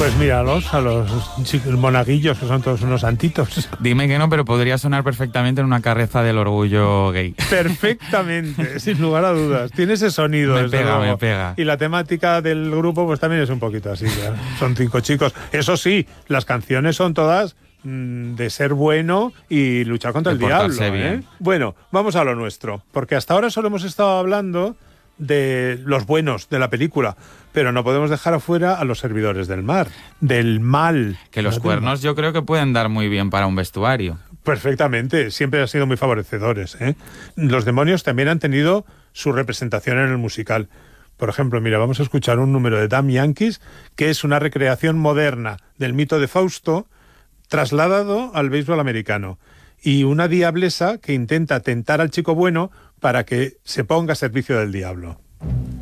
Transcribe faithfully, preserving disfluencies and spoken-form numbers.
Pues míralos, a los chicos monaguillos, que son todos unos santitos. Dime que no, pero podría sonar perfectamente en una carreza del orgullo gay. Perfectamente, sin lugar a dudas. Tiene ese sonido. Me desde pega, luego. me pega. Y la temática del grupo pues también es un poquito así. ¿Ya? Son cinco chicos. Eso sí, las canciones son todas mmm, de ser bueno y luchar contra de el diablo. bien. ¿eh? Bueno, vamos a lo nuestro. Porque hasta ahora solo hemos estado hablando de los buenos de la película, pero no podemos dejar afuera a los servidores del mar, del mal. Que los no cuernos yo creo que pueden dar muy bien para un vestuario. Perfectamente, siempre han sido muy favorecedores, ¿eh? Los demonios también han tenido su representación en el musical. Por ejemplo, mira, vamos a escuchar un número de Damn Yankees, que es una recreación moderna del mito de Fausto, trasladado al béisbol americano. Y una diablesa que intenta tentar al chico bueno para que se ponga a servicio del diablo.